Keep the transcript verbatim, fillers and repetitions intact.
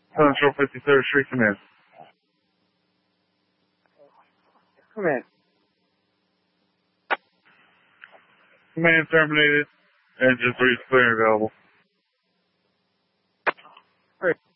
Central fifty-third Street, come in. Come in. Command terminated. Engine three is clear and available. Great.